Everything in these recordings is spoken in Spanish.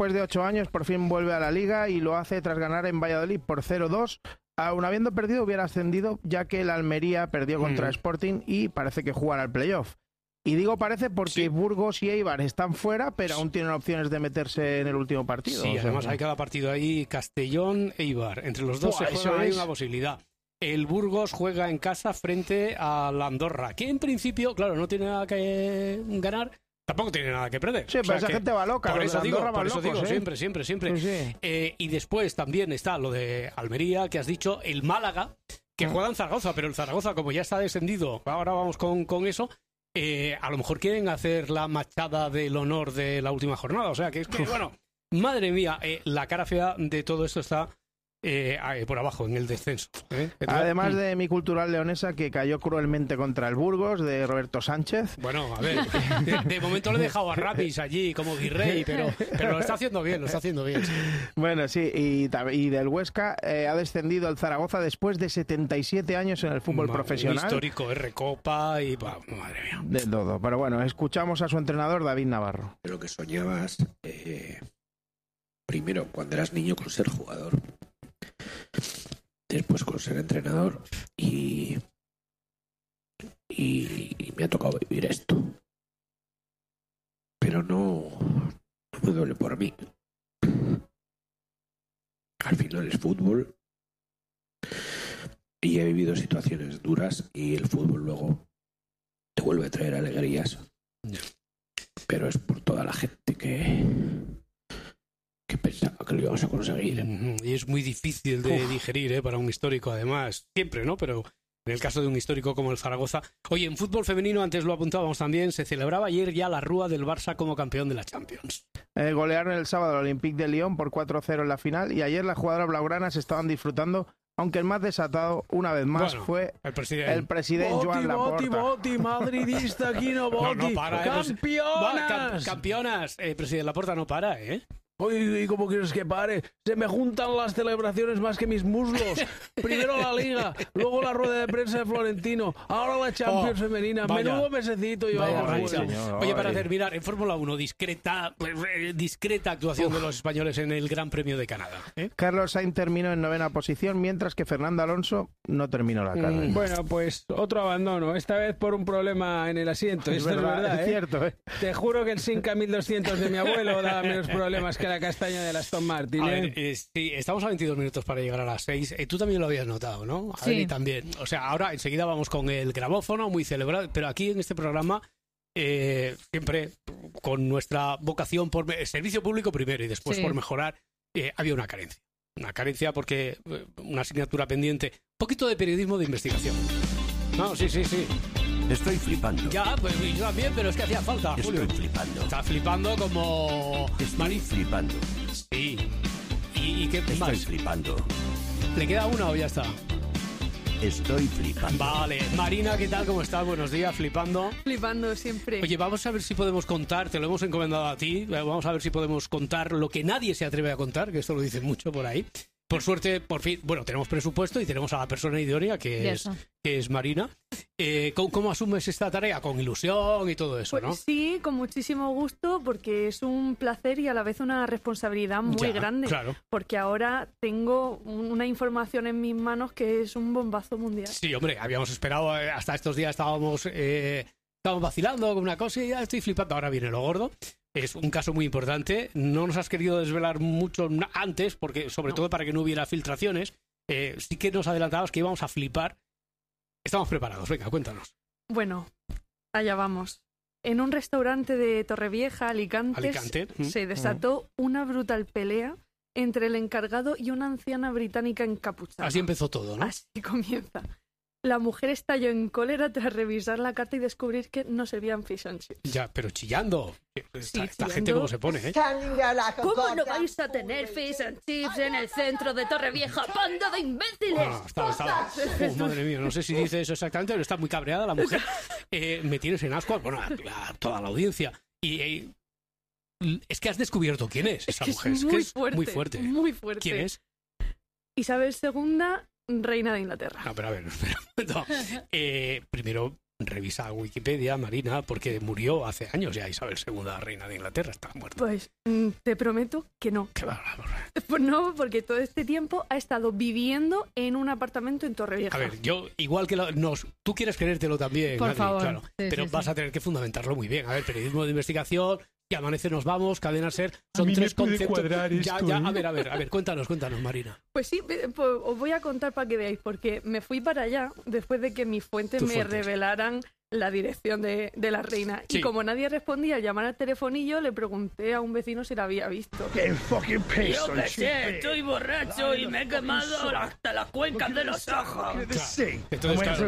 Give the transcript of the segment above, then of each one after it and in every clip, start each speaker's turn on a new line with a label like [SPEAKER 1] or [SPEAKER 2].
[SPEAKER 1] después de 8 años por fin vuelve a la Liga y lo hace tras ganar en Valladolid por 0-2. Aún habiendo perdido hubiera ascendido, ya que el Almería perdió contra Sporting y parece que jugará al playoff. Y digo parece porque Burgos y Eibar están fuera, pero aún tienen opciones de meterse en el último partido.
[SPEAKER 2] Sí, además hay cada partido ahí, Castellón, Eibar. Entre los dos se juega, hay una posibilidad. El Burgos juega en casa frente a la Andorra, que en principio, claro, no tiene nada que ganar, tampoco tiene nada que perder.
[SPEAKER 1] Sí, pero esa gente va loca.
[SPEAKER 2] Por eso digo,
[SPEAKER 1] ¿eh?
[SPEAKER 2] siempre.
[SPEAKER 1] Sí.
[SPEAKER 2] Y después también está lo de Almería, que has dicho, el Málaga, que juega en Zaragoza, pero el Zaragoza, como ya está descendido, ahora vamos con eso, a lo mejor quieren hacer la machada del honor de la última jornada. O sea, que es que, bueno, madre mía, la cara fea de todo esto está por abajo, en el descenso.
[SPEAKER 1] Además de mi cultural leonesa, que cayó cruelmente contra el Burgos, de Roberto Sánchez.
[SPEAKER 2] Bueno, a ver, de momento le he dejado a Rapis allí como virrey, pero lo está haciendo bien, Sí.
[SPEAKER 1] Bueno, sí, y del Huesca ha descendido el Zaragoza después de 77 años en el fútbol profesional.
[SPEAKER 2] Un histórico, Recopa y... madre mía.
[SPEAKER 1] De todo, pero bueno, escuchamos a su entrenador, David Navarro.
[SPEAKER 3] De lo que soñabas, primero, cuando eras niño, con ser jugador. Después con ser entrenador y me ha tocado vivir esto, pero no me duele por mí. Al final es fútbol y he vivido situaciones duras y el fútbol luego te vuelve a traer alegrías, pero es por toda la gente que pensaba que lo íbamos a conseguir.
[SPEAKER 2] Y es muy difícil de digerir para un histórico, además, siempre, ¿no? Pero en el caso de un histórico como el Zaragoza. Oye, en fútbol femenino, antes lo apuntábamos también, se celebraba ayer ya la rúa del Barça como campeón de la Champions.
[SPEAKER 1] Golearon el sábado al Olympique de Lyon por 4-0 en la final y ayer las jugadoras blaugranas estaban disfrutando, aunque el más desatado, una vez más, fue el presidente Joan Laporta.
[SPEAKER 4] Boti, madridista, aquí no Boti.
[SPEAKER 2] No para,
[SPEAKER 4] ¡Campeonas!
[SPEAKER 2] Campeonas. Presidente Laporta no para, ¿eh?
[SPEAKER 4] Oye, ¿y cómo quieres que pare? Se me juntan las celebraciones más que mis muslos. Primero la Liga, luego la rueda de prensa de Florentino, ahora la Champions femenina.
[SPEAKER 2] Vaya.
[SPEAKER 4] Menudo mesecito llevamos.
[SPEAKER 2] Oye, para terminar, en Fórmula 1, discreta actuación de los españoles en el Gran Premio de Canadá.
[SPEAKER 1] Carlos Sainz terminó en 9ª posición, mientras que Fernando Alonso no terminó la carrera.
[SPEAKER 5] Bueno, pues otro abandono, esta vez por un problema en el asiento. Esto es verdad,
[SPEAKER 1] es cierto,
[SPEAKER 5] Te juro que el Simca 1200 de mi abuelo daba menos problemas que la castaña de la Aston Martin.
[SPEAKER 2] A ver, sí, estamos a 22 minutos para llegar a las 6. Tú también lo habías notado, ¿no? A ver, y también. O sea, ahora enseguida vamos con el grabófono, muy celebrado, pero aquí en este programa, siempre con nuestra vocación por servicio público primero y después por mejorar, había una carencia. Una carencia porque una asignatura pendiente, un poquito de periodismo de investigación. No, sí.
[SPEAKER 6] Estoy flipando.
[SPEAKER 2] Ya, pues yo también, pero es que hacía falta, Julio.
[SPEAKER 6] Estoy flipando.
[SPEAKER 2] Está flipando como...
[SPEAKER 6] Estoy flipando.
[SPEAKER 2] Sí. ¿Y qué más?
[SPEAKER 6] Estoy flipando.
[SPEAKER 2] ¿Le queda una o ya está?
[SPEAKER 6] Estoy flipando.
[SPEAKER 2] Vale. Marina, ¿qué tal? ¿Cómo estás? Buenos días, flipando.
[SPEAKER 7] Flipando siempre.
[SPEAKER 2] Oye, vamos a ver si podemos contar, te lo hemos encomendado a ti, vamos a ver si podemos contar lo que nadie se atreve a contar, que esto lo dicen mucho por ahí. Por suerte, por fin, bueno, tenemos presupuesto y tenemos a la persona idónea, que es Marina. ¿Cómo asumes esta tarea? Con ilusión y todo eso, ¿no?
[SPEAKER 7] Sí, con muchísimo gusto, porque es un placer y a la vez una responsabilidad muy grande. Claro. Porque ahora tengo una información en mis manos que es un bombazo mundial. Sí,
[SPEAKER 2] hombre, habíamos esperado, hasta estos días estábamos vacilando con una cosa y ya estoy flipando. Ahora viene lo gordo. Es un caso muy importante. No nos has querido desvelar mucho antes, porque sobre todo para que no hubiera filtraciones. Sí que nos adelantabas que íbamos a flipar. Estamos preparados. Venga, cuéntanos.
[SPEAKER 7] Bueno, allá vamos. En un restaurante de Torrevieja, Alicante. Se desató una brutal pelea entre el encargado y una anciana británica encapuchada.
[SPEAKER 2] Así empezó todo, ¿no?
[SPEAKER 7] Así comienza. La mujer estalló en cólera tras revisar la carta y descubrir que no servían fish and chips.
[SPEAKER 2] Ya, pero chillando. Esta gente cómo se pone, ¿eh?
[SPEAKER 7] ¿Cómo no vais a tener fish and chips en el centro de Torrevieja, banda de imbéciles?
[SPEAKER 2] Madre mía, no sé si dice eso exactamente, pero está muy cabreada la mujer. Me tienes en ascuas, bueno, a toda la audiencia. Y es que has descubierto quién es esa mujer.
[SPEAKER 7] Es muy fuerte,
[SPEAKER 2] muy fuerte.
[SPEAKER 7] Muy fuerte.
[SPEAKER 2] ¿Quién es?
[SPEAKER 7] Isabel II, reina de Inglaterra.
[SPEAKER 2] No, pero a ver, espera. No. Primero, revisa Wikipedia, Marina, porque murió hace años ya Isabel II, reina de Inglaterra, está muerta.
[SPEAKER 7] Pues te prometo que no. Pues no, porque todo este tiempo ha estado viviendo en un apartamento en Torrevieja.
[SPEAKER 2] A ver, yo, igual que tú quieres creértelo también,
[SPEAKER 8] por
[SPEAKER 2] Adri,
[SPEAKER 8] favor.
[SPEAKER 2] Claro,
[SPEAKER 8] Sí,
[SPEAKER 2] pero vas a tener que fundamentarlo muy bien. A ver, periodismo de investigación, que Amanece Nos Vamos, Cadena SER, son tres conceptos. Ya, a ver, cuéntanos, Marina.
[SPEAKER 7] Pues sí, pues os voy a contar para que veáis, porque me fui para allá después de que mis fuentes me revelaran la dirección de la reina. Sí. Y como nadie respondía al llamar al telefonillo, le pregunté a un vecino si la había visto.
[SPEAKER 3] ¡Qué fucking peso!
[SPEAKER 5] Yo qué sé, estoy borracho y me he quemado hasta las cuencas de los ojos.
[SPEAKER 2] Sí. Entonces, claro,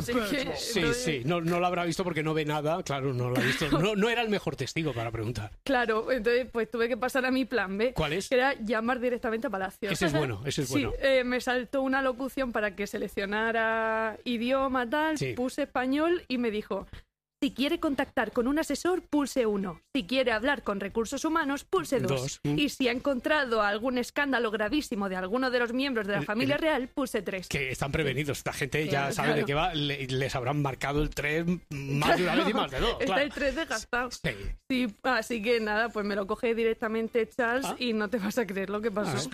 [SPEAKER 2] sí. No la habrá visto porque no ve nada. Claro, no la ha visto. No era el mejor testigo para preguntar.
[SPEAKER 7] Claro, entonces pues tuve que pasar a mi plan B.
[SPEAKER 2] ¿Cuál es?
[SPEAKER 7] Que era llamar directamente a Palacio.
[SPEAKER 2] Ese es bueno.
[SPEAKER 7] Sí, me saltó una locución para que seleccionara idioma, tal, puse español y me dijo: si quiere contactar con un asesor, pulse 1. Si quiere hablar con recursos humanos, pulse 2. Y si ha encontrado algún escándalo gravísimo de alguno de los miembros de la familia real, pulse 3.
[SPEAKER 2] Que están prevenidos. Esta gente ya sabe de qué va. Les habrán marcado el 3 más de una vez y más de 2.
[SPEAKER 7] Está el 3 desgastado. Sí, así que nada, pues me lo coge directamente Charles y no te vas a creer lo que pasó.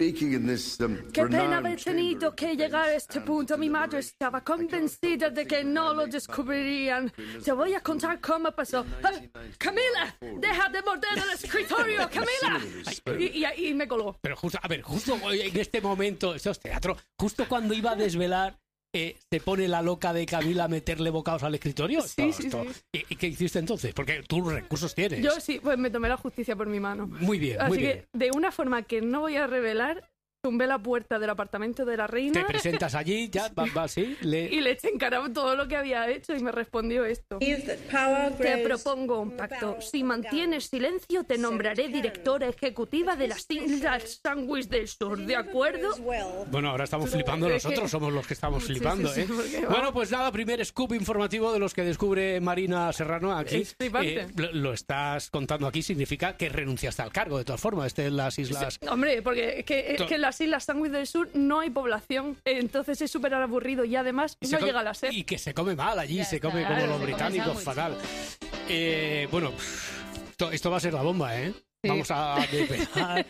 [SPEAKER 7] Qué pena haber tenido que llegar a este punto. Mi madre estaba convencida de que no lo descubrirían. Te voy a contar cómo pasó. ¡Camila! ¡Deja de morder el escritorio! ¡Camila! Y me colgó.
[SPEAKER 2] Pero justo en este momento, esto es teatro, justo cuando iba a desvelar, se pone la loca de Camila a meterle bocados al escritorio.
[SPEAKER 7] Sí.
[SPEAKER 2] ¿Y qué hiciste entonces? Porque tú recursos tienes.
[SPEAKER 7] Yo sí, pues me tomé la justicia por mi mano.
[SPEAKER 2] Muy bien,
[SPEAKER 7] Así
[SPEAKER 2] muy bien.
[SPEAKER 7] que, de una forma que no voy a revelar, tumbé la puerta del apartamento de la reina.
[SPEAKER 2] Te presentas allí, ya, sí.
[SPEAKER 7] Y le eché en cara todo lo que había hecho y me respondió esto. Te propongo un pacto. Si mantienes silencio, te nombraré directora ejecutiva de las Islas Sandwich del Sur, ¿de acuerdo?
[SPEAKER 2] Bueno, ahora estamos flipando nosotros, somos los que estamos flipando,
[SPEAKER 7] sí,
[SPEAKER 2] Bueno, pues nada, primer scoop informativo de los que descubre Marina Serrano aquí. Lo estás contando aquí, significa que renunciaste al cargo, de todas formas, en las Islas...
[SPEAKER 7] Hombre, porque es que las Islas Sandwich del Sur no hay población, entonces es súper aburrido y además no llega a la sed.
[SPEAKER 2] Y que se come mal allí, se come como los británicos, fatal. Bueno, esto va a ser la bomba, Sí. Vamos a desvelar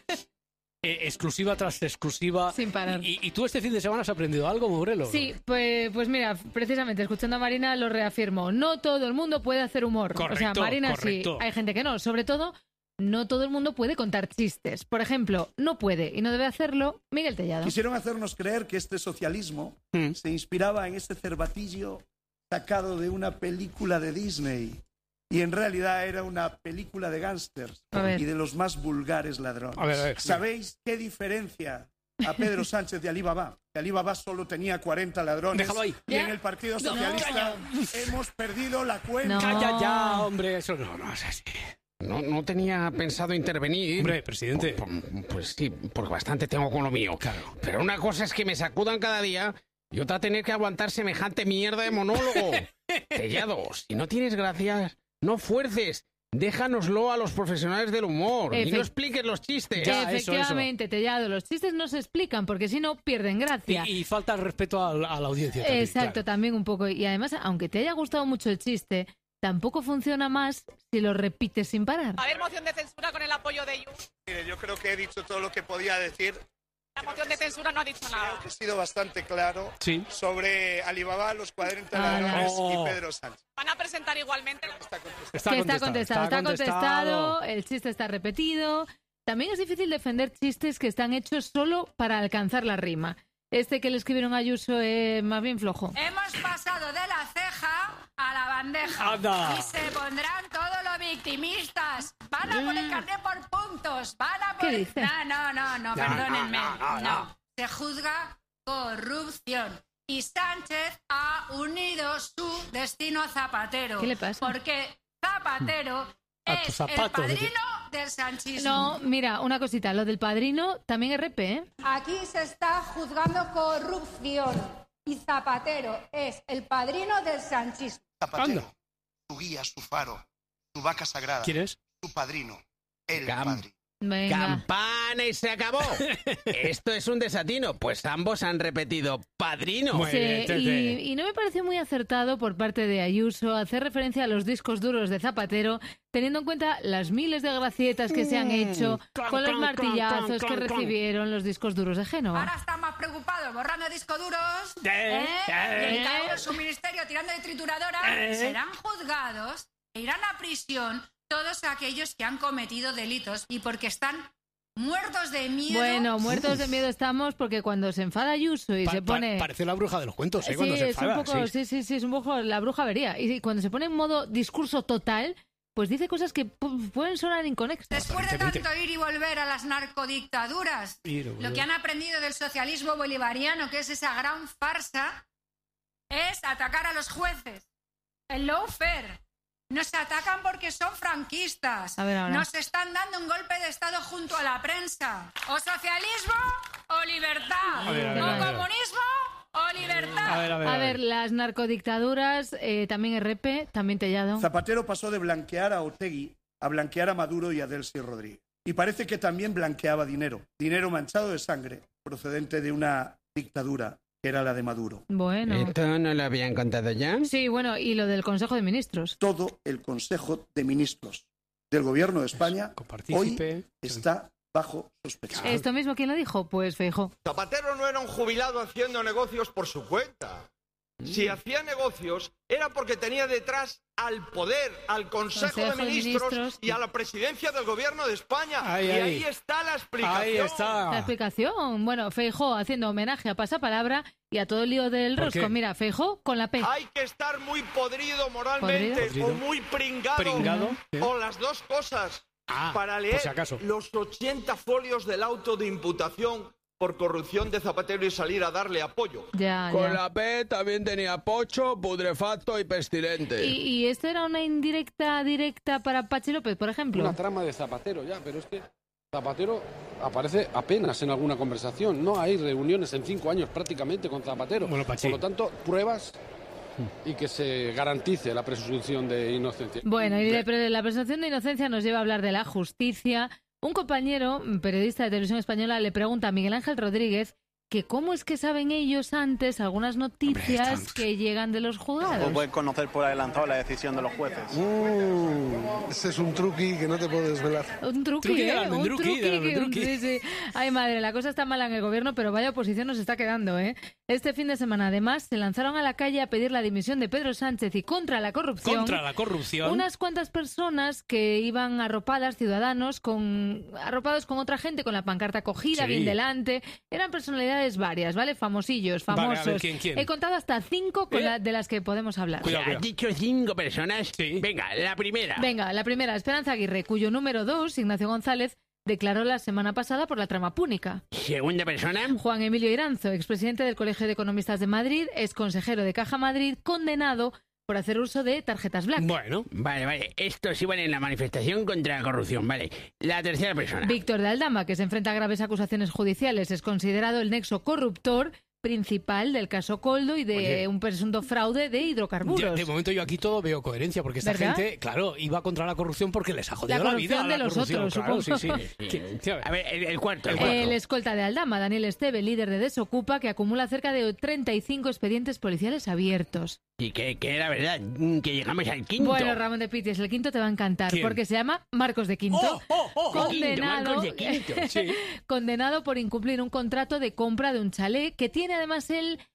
[SPEAKER 2] exclusiva tras exclusiva.
[SPEAKER 8] Sin parar.
[SPEAKER 2] ¿Y tú este fin de semana has aprendido algo, Mourelo?
[SPEAKER 8] Sí, pues mira, precisamente escuchando a Marina lo reafirmo. No todo el mundo puede hacer humor.
[SPEAKER 2] Correcto,
[SPEAKER 8] o sea, Marina
[SPEAKER 2] correcto.
[SPEAKER 8] Sí, hay gente que no. Sobre todo, no todo el mundo puede contar chistes. Por ejemplo, no puede y no debe hacerlo Miguel Tellado.
[SPEAKER 9] Quisieron hacernos creer que este socialismo se inspiraba en este cervatillo sacado de una película de Disney y en realidad era una película de gángsters y de los más vulgares ladrones.
[SPEAKER 2] A ver.
[SPEAKER 9] ¿Sabéis qué diferencia a Pedro Sánchez de Alí Baba? Que Alí Baba solo tenía 40 ladrones.
[SPEAKER 2] Déjalo ahí.
[SPEAKER 9] Y en el Partido Socialista hemos perdido la cuenta.
[SPEAKER 8] No.
[SPEAKER 2] Calla ya, hombre, eso no es así.
[SPEAKER 5] No tenía pensado intervenir.
[SPEAKER 2] Hombre, presidente.
[SPEAKER 5] Pues sí, porque bastante tengo con lo mío.
[SPEAKER 2] Claro.
[SPEAKER 5] Pero una cosa es que me sacudan cada día y otra tener que aguantar semejante mierda de monólogo. Tellado, si no tienes gracias, no fuerces. Déjanoslo a los profesionales del humor y no expliques los chistes.
[SPEAKER 2] Ya,
[SPEAKER 8] efectivamente,
[SPEAKER 2] eso.
[SPEAKER 8] Tellado, los chistes no se explican porque si no pierden gracia.
[SPEAKER 2] Y falta el respeto a la audiencia también.
[SPEAKER 8] Exacto,
[SPEAKER 2] claro.
[SPEAKER 8] También un poco. Y además, aunque te haya gustado mucho el chiste, tampoco funciona más si lo repites sin parar.
[SPEAKER 10] A ver, moción de censura con el apoyo de Junts.
[SPEAKER 9] Mire, yo creo que he dicho todo lo que podía decir.
[SPEAKER 10] La moción de censura no ha dicho nada.
[SPEAKER 9] Creo que he sido bastante claro sobre Alibaba, los 40 ladrones y Pedro Sánchez.
[SPEAKER 10] ¿Van a presentar igualmente?
[SPEAKER 8] Está contestado, el chiste está repetido. También es difícil defender chistes que están hechos solo para alcanzar la rima. Este que le escribieron a Ayuso es más bien flojo.
[SPEAKER 11] Hemos pasado de la ceja a la bandeja.
[SPEAKER 2] ¡Anda!
[SPEAKER 11] Y se pondrán todos los victimistas. Van a poner carné por puntos. Van a poner...
[SPEAKER 8] ¿Qué dice?
[SPEAKER 11] No, perdónenme. No. Se juzga corrupción. Y Sánchez ha unido su destino a Zapatero.
[SPEAKER 8] ¿Qué le pasa?
[SPEAKER 11] Porque Zapatero es el padrino del sanchismo.
[SPEAKER 8] No, mira, una cosita, lo del padrino también es RP, ¿eh?
[SPEAKER 11] Aquí se está juzgando corrupción y Zapatero es el padrino del sanchismo.
[SPEAKER 9] Zapatero, su guía, su faro, su vaca sagrada.
[SPEAKER 2] ¿Quién es?
[SPEAKER 9] Su padrino, el padrino.
[SPEAKER 8] Venga.
[SPEAKER 5] ¡Campana y se acabó! Esto es un desatino, pues ambos han repetido padrino.
[SPEAKER 8] Sí, y no me pareció muy acertado por parte de Ayuso hacer referencia a los discos duros de Zapatero, teniendo en cuenta las miles de gracietas que se han hecho con los martillazos que recibieron los discos duros de Génova.
[SPEAKER 11] Ahora están más preocupados borrando discos duros y el caos en su ministerio tirando de trituradora. Serán juzgados e irán a prisión todos aquellos que han cometido delitos y porque están muertos de miedo.
[SPEAKER 8] Bueno, muertos de miedo estamos porque cuando se enfada Ayuso y se pone...
[SPEAKER 2] Parece la bruja de los cuentos, cuando se enfada.
[SPEAKER 8] Es un poco, sí, es un poco la bruja avería. Y cuando se pone en modo discurso total, pues dice cosas que pueden sonar inconexas.
[SPEAKER 11] Después de tanto ir y volver a las narcodictaduras, lo que han aprendido del socialismo bolivariano, que es esa gran farsa, es atacar a los jueces. El lawfare. Nos atacan porque son franquistas. Nos están dando un golpe de Estado junto a la prensa. O socialismo o libertad. O comunismo o libertad.
[SPEAKER 8] A ver, las narcodictaduras, también RP, también Tellado.
[SPEAKER 9] Zapatero pasó de blanquear a Otegi a blanquear a Maduro y a Delcy Rodríguez. Y parece que también blanqueaba dinero. Dinero manchado de sangre, procedente de una dictadura que era la de Maduro.
[SPEAKER 8] Bueno.
[SPEAKER 5] ¿Esto no lo habían contado ya?
[SPEAKER 8] Sí, bueno, y lo del Consejo de Ministros.
[SPEAKER 9] Todo el Consejo de Ministros del Gobierno de España hoy está bajo sospecha.
[SPEAKER 8] ¿Esto mismo quién lo dijo? Pues Feijóo.
[SPEAKER 12] Zapatero no era un jubilado haciendo negocios por su cuenta. Si hacía negocios era porque tenía detrás al poder, al Consejo de Ministros y a la presidencia del Gobierno de España. Ahí está la explicación.
[SPEAKER 2] Ahí está.
[SPEAKER 8] La explicación. Bueno, Feijóo haciendo homenaje a Pasapalabra y a todo el lío del rosco. Mira, Feijóo con la P.
[SPEAKER 12] Hay que estar muy podrido moralmente o muy pringado. O las dos cosas para leer los 80 folios del auto de imputación por corrupción de Zapatero y salir a darle apoyo.
[SPEAKER 4] Con la P también tenía pocho, putrefacto y pestilente.
[SPEAKER 8] ¿Y esto era una indirecta directa para Pachi López, por ejemplo?
[SPEAKER 13] Una trama de Zapatero ya, pero es que Zapatero aparece apenas en alguna conversación. No hay reuniones en 5 años prácticamente con Zapatero. Por lo tanto, pruebas y que se garantice la presunción de inocencia.
[SPEAKER 8] Bueno, y la presunción de inocencia nos lleva a hablar de la justicia. Un compañero, periodista de Televisión Española, le pregunta a Miguel Ángel Rodríguez que cómo es que saben ellos antes algunas noticias que llegan de los juzgados.
[SPEAKER 14] O pueden conocer por adelantado la decisión de los jueces.
[SPEAKER 15] Ese es un truqui que no te puedo desvelar.
[SPEAKER 8] Un truqui, un truqui. Sí. Ay, madre, la cosa está mala en el gobierno, pero vaya oposición nos está quedando, ¿eh? Este fin de semana, además, se lanzaron a la calle a pedir la dimisión de Pedro Sánchez y contra la corrupción.
[SPEAKER 2] Contra la corrupción.
[SPEAKER 8] Unas cuantas personas que iban arropadas, ciudadanos, arropados con otra gente, con la pancarta cogida, bien delante. Eran personalidades varias, ¿vale? Famosillos, famosos.
[SPEAKER 2] Vale, a ver, ¿quién?
[SPEAKER 8] He contado hasta 5 de las que podemos hablar.
[SPEAKER 5] ¿Has dicho 5 personas? Sí. Venga, la primera. Esperanza Aguirre, cuyo número 2, Ignacio González, declaró la semana pasada por la trama púnica. Segunda persona. Juan Emilio Iranzo, expresidente del Colegio de Economistas de Madrid, ex consejero de Caja Madrid, condenado por hacer uso de tarjetas black.
[SPEAKER 2] Bueno.
[SPEAKER 5] Vale. Estos iban en la manifestación contra la corrupción, vale. La tercera persona.
[SPEAKER 8] Víctor de Aldama, que se enfrenta a graves acusaciones judiciales, es considerado el nexo corruptor principal del caso Coldo y de un presunto fraude de hidrocarburos.
[SPEAKER 2] De momento yo aquí todo veo coherencia, porque esta gente, claro, iba contra la corrupción porque les ha jodido la vida.
[SPEAKER 8] La corrupción de los otros,
[SPEAKER 2] claro,
[SPEAKER 8] supongo.
[SPEAKER 2] Sí.
[SPEAKER 5] A ver, el cuarto.
[SPEAKER 8] El escolta de Aldama, Daniel Esteve, líder de Desocupa, que acumula cerca de 35 expedientes policiales abiertos.
[SPEAKER 5] Y que la verdad, que llegamos al quinto.
[SPEAKER 8] Bueno, Ramón de Pitis, el quinto te va a encantar. ¿Quién? Porque se llama Marcos de Quinto.
[SPEAKER 5] Condenado, Marcos de Quinto. Sí.
[SPEAKER 8] Condenado por incumplir un contrato de compra de un chalet que tiene además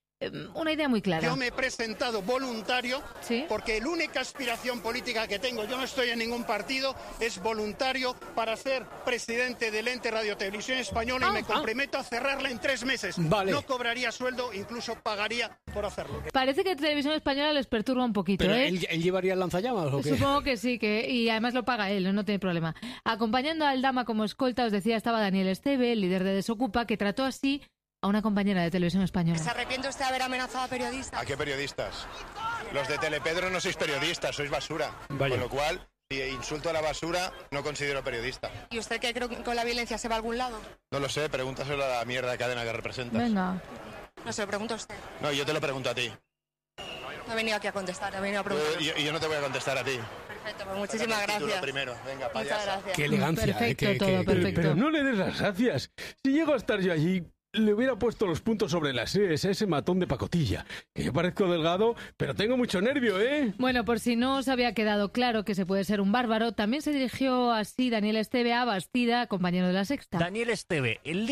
[SPEAKER 8] una idea muy clara.
[SPEAKER 16] Yo me he presentado voluntario porque la única aspiración política que tengo, yo no estoy en ningún partido, es voluntario para ser presidente del ente Radio Televisión Española y me comprometo a cerrarla en 3 meses.
[SPEAKER 2] Vale.
[SPEAKER 16] No cobraría sueldo, incluso pagaría por hacerlo.
[SPEAKER 8] Parece que Televisión Española les perturba un poquito.
[SPEAKER 2] ¿Pero
[SPEAKER 8] ¿eh?
[SPEAKER 2] él llevaría el lanzallamas o qué?
[SPEAKER 8] Supongo que sí, y además lo paga él, no tiene problema. Acompañando a Aldama como escolta, os decía, estaba Daniel Esteve, el líder de Desocupa, que trató así a una compañera de Televisión Española.
[SPEAKER 17] ¿Se arrepiente usted de haber amenazado a periodistas?
[SPEAKER 18] ¿A qué periodistas? Los de Telepedro no sois periodistas, sois basura. Vaya. Con lo cual, si insulto a la basura, no considero periodista.
[SPEAKER 17] ¿Y usted cree que con la violencia se va a algún lado?
[SPEAKER 18] No lo sé, pregúntaselo a la mierda de cadena que representas.
[SPEAKER 8] Venga.
[SPEAKER 17] No se lo pregunto a usted.
[SPEAKER 18] No, yo te lo pregunto a ti.
[SPEAKER 17] No he venido aquí a contestar, he venido a preguntar.
[SPEAKER 18] Yo no te voy a contestar a ti.
[SPEAKER 17] Perfecto, pues muchísimas gracias.
[SPEAKER 18] Primero. Venga,
[SPEAKER 17] muchas gracias.
[SPEAKER 2] Qué elegancia.
[SPEAKER 8] Perfecto, todo perfecto.
[SPEAKER 4] Pero no le des las gracias. Si llego a estar yo allí, le hubiera puesto los puntos sobre las ES a ese matón de pacotilla. Que yo parezco delgado, pero tengo mucho nervio, ¿eh?
[SPEAKER 8] Bueno, por si no os había quedado claro que se puede ser un bárbaro, también se dirigió así Daniel Esteve a Bastida, compañero de La Sexta.
[SPEAKER 19] Daniel Esteve, el